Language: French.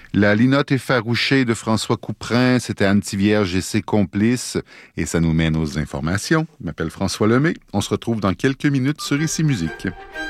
La linotte effarouchée de François Couperin, c'était Anne-Tivierge et ses complices. Et ça nous mène aux informations. Je m'appelle François Lemay. On se retrouve dans quelques minutes sur Ici Musique.